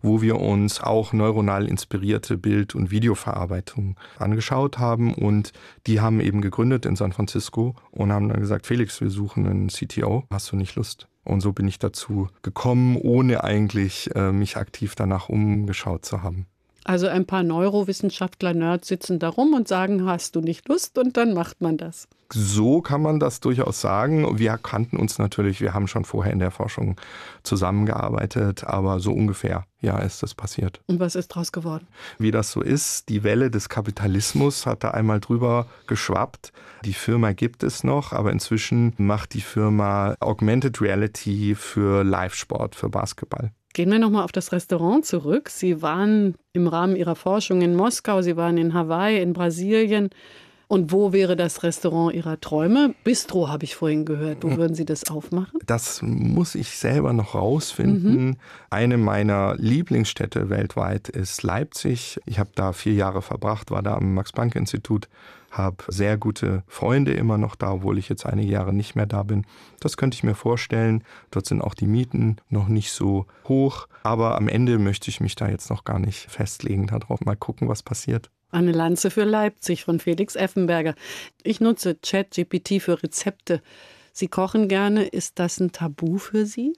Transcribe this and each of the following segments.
wo wir uns auch neuronal inspirierte Bild- und Videoverarbeitung angeschaut haben. Und die haben eben gegründet in San Francisco und haben dann gesagt, Felix, wir suchen einen CTO, hast du nicht Lust? Und so bin ich dazu gekommen, ohne eigentlich mich aktiv danach umgeschaut zu haben. Also ein paar Neurowissenschaftler-Nerds sitzen da rum und sagen, hast du nicht Lust? Und dann macht man das. So kann man das durchaus sagen. Wir kannten uns natürlich, wir haben schon vorher in der Forschung zusammengearbeitet, aber so ungefähr, ja, ist das passiert. Und was ist draus geworden? Wie das so ist, die Welle des Kapitalismus hat da einmal drüber geschwappt. Die Firma gibt es noch, aber inzwischen macht die Firma Augmented Reality für Live-Sport, für Basketball. Gehen wir nochmal auf das Restaurant zurück. Sie waren im Rahmen Ihrer Forschung in Moskau, Sie waren in Hawaii, in Brasilien. Und wo wäre das Restaurant Ihrer Träume? Bistro habe ich vorhin gehört. Wo würden Sie das aufmachen? Das muss ich selber noch rausfinden. Eine meiner Lieblingsstädte weltweit ist Leipzig. Ich habe da 4 Jahre verbracht, war da am Max-Planck-Institut, habe sehr gute Freunde immer noch da, obwohl ich jetzt einige Jahre nicht mehr da bin. Das könnte ich mir vorstellen. Dort sind auch die Mieten noch nicht so hoch. Aber am Ende möchte ich mich da jetzt noch gar nicht festlegen darauf. Mal gucken, was passiert. Eine Lanze für Leipzig von Felix Effenberger. Ich nutze ChatGPT für Rezepte. Sie kochen gerne. Ist das ein Tabu für Sie?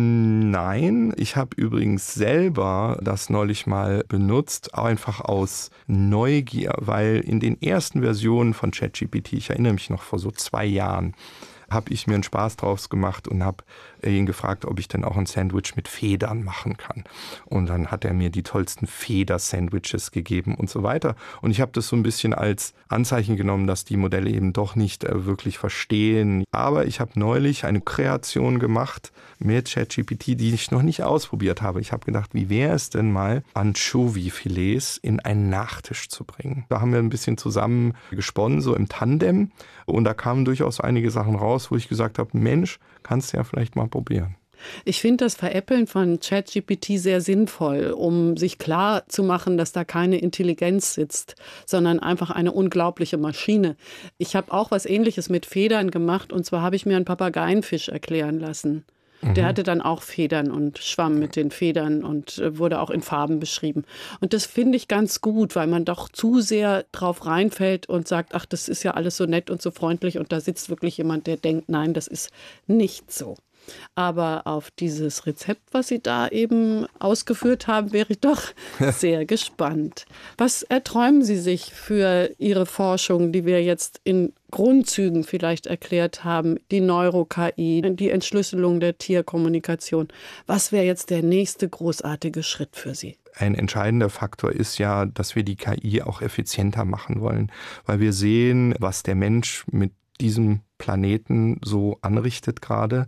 Nein, ich habe übrigens selber das neulich mal benutzt, einfach aus Neugier, weil in den ersten Versionen von ChatGPT, ich erinnere mich noch vor so 2 Jahren, habe ich mir einen Spaß draus gemacht und habe ihn gefragt, ob ich denn auch ein Sandwich mit Federn machen kann. Und dann hat er mir die tollsten Feder-Sandwiches gegeben und so weiter. Und ich habe das so ein bisschen als Anzeichen genommen, dass die Modelle eben doch nicht wirklich verstehen. Aber ich habe neulich eine Kreation gemacht mit ChatGPT, die ich noch nicht ausprobiert habe. Ich habe gedacht, wie wäre es denn mal, Anchovy-Filets in einen Nachtisch zu bringen? Da haben wir ein bisschen zusammen gesponnen, so im Tandem. Und da kamen durchaus einige Sachen raus, wo ich gesagt habe, Mensch, kannst du ja vielleicht mal probieren. Ich finde das Veräppeln von ChatGPT sehr sinnvoll, um sich klar zu machen, dass da keine Intelligenz sitzt, sondern einfach eine unglaubliche Maschine. Ich habe auch was Ähnliches mit Federn gemacht, und zwar habe ich mir einen Papageienfisch erklären lassen. Der hatte dann auch Federn und schwamm mit den Federn und wurde auch in Farben beschrieben. Und das finde ich ganz gut, weil man doch zu sehr drauf reinfällt und sagt, ach, das ist ja alles so nett und so freundlich, und da sitzt wirklich jemand, der denkt, nein, das ist nicht so. Aber auf dieses Rezept, was Sie da eben ausgeführt haben, wäre ich doch sehr gespannt. Was erträumen Sie sich für Ihre Forschung, die wir jetzt in Grundzügen vielleicht erklärt haben? Die Neuro-KI, die Entschlüsselung der Tierkommunikation. Was wäre jetzt der nächste großartige Schritt für Sie? Ein entscheidender Faktor ist ja, dass wir die KI auch effizienter machen wollen, weil wir sehen, was der Mensch mit diesem Planeten so anrichtet gerade.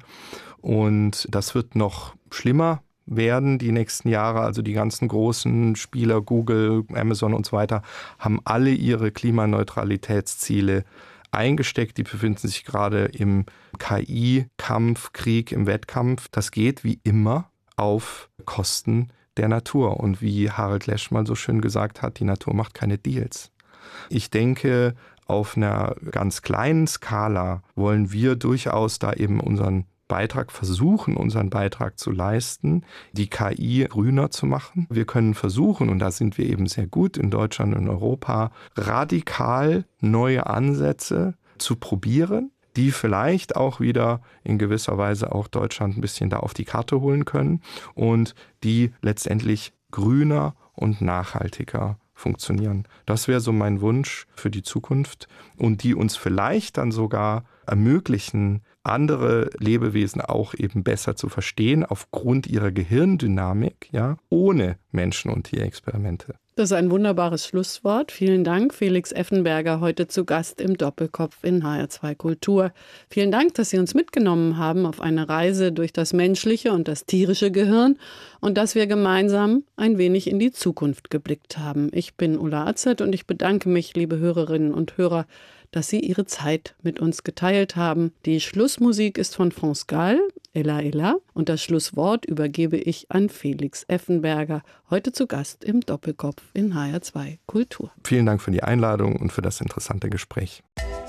Und das wird noch schlimmer werden die nächsten Jahre. Also die ganzen großen Spieler, Google, Amazon und so weiter, haben alle ihre Klimaneutralitätsziele eingesteckt. Die befinden sich gerade im KI-Kampf, Krieg, im Wettkampf. Das geht wie immer auf Kosten der Natur. Und wie Harald Lesch mal so schön gesagt hat, die Natur macht keine Deals. Ich denke, auf einer ganz kleinen Skala wollen wir durchaus da eben unseren Beitrag zu leisten, die KI grüner zu machen. Wir können versuchen, und da sind wir eben sehr gut in Deutschland und Europa, radikal neue Ansätze zu probieren, die vielleicht auch wieder in gewisser Weise auch Deutschland ein bisschen da auf die Karte holen können und die letztendlich grüner und nachhaltiger funktionieren. Das wäre so mein Wunsch für die Zukunft, und die uns vielleicht dann sogar ermöglichen, andere Lebewesen auch eben besser zu verstehen aufgrund ihrer Gehirndynamik, ja, ohne Menschen- und Tierexperimente. Das ist ein wunderbares Schlusswort. Vielen Dank, Felix Effenberger, heute zu Gast im Doppelkopf in HR2 Kultur. Vielen Dank, dass Sie uns mitgenommen haben auf eine Reise durch das menschliche und das tierische Gehirn und dass wir gemeinsam ein wenig in die Zukunft geblickt haben. Ich bin Ulla Azert und ich bedanke mich, liebe Hörerinnen und Hörer, dass Sie Ihre Zeit mit uns geteilt haben. Die Schlussmusik ist von France Gall, Ella Ella, und das Schlusswort übergebe ich an Felix Effenberger, heute zu Gast im Doppelkopf in HR2 Kultur. Vielen Dank für die Einladung und für das interessante Gespräch.